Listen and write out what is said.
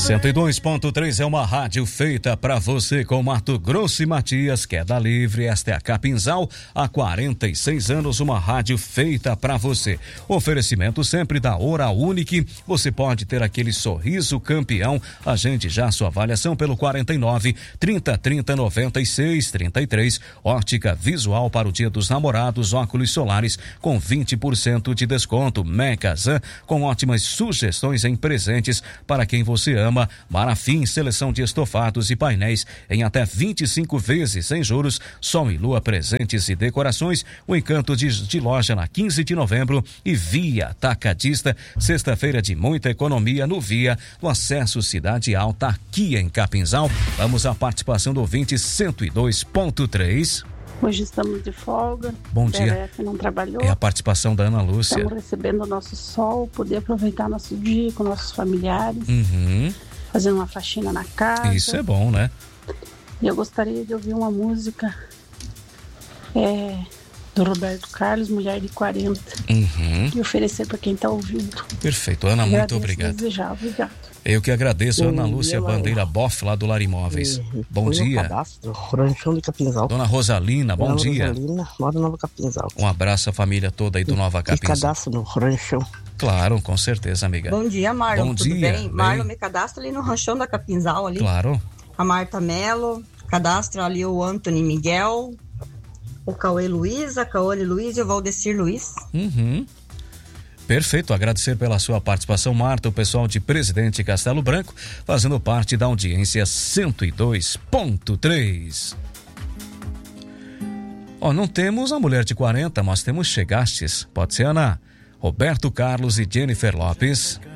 102.3 é uma rádio feita para você com Mato Grosso e Matias, queda livre. Esta é a Capinzal, há 46 anos, uma rádio feita para você. Oferecimento sempre da Oral Unique. Você pode ter aquele sorriso campeão. Agende já sua avaliação pelo 49 30 30 96 33. Ótica Visual para o Dia dos Namorados, óculos solares com 20% de desconto. Megazan com ótimas sugestões em presentes para quem você ama. Marafim, seleção de estofados e painéis em até 25 vezes sem juros. Sol e Lua, presentes e decorações. O encanto de loja na 15 de novembro e Via Atacadista. Sexta-feira de muita economia no Via, no acesso Cidade Alta, aqui em Capinzal. Vamos à participação do ouvinte 102.3. Hoje estamos de folga. Bom dia. Não trabalhou. É a participação da Ana Lúcia. Estamos recebendo o nosso sol, poder aproveitar nosso dia com nossos familiares. Fazendo uma faxina na casa. Isso é bom, né? E eu gostaria de ouvir uma música do Roberto Carlos, Mulher de 40. E oferecer para quem está ouvindo. Perfeito, Ana, muito obrigado. Obrigado. Eu que agradeço, Ana Lúcia Bandeira Boff, lá do Lar Imóveis. Bom dia. Cadastro, Ranchão de Capinzal. Dona Rosalina, bom dia. Rosalina, mora no Nova Capinzal. Um abraço à família toda aí do Nova Capinzal. Cadastro no Ranchão. Claro, com certeza, amiga. Bom dia, Marlon. Bom tudo dia. bem? Marlon, me cadastra ali no Ranchão da Capinzal ali. Claro. A Marta Melo, cadastra ali o Antony Miguel, o Cauê Luiz, a Caone Luiz e o Valdecir Luiz. Perfeito, agradecer pela sua participação, Marta, o pessoal de Presidente Castelo Branco, fazendo parte da audiência 102.3. Não temos a mulher de 40, mas temos chegastes. Pode ser, Ana? Roberto Carlos e Jennifer Lopes.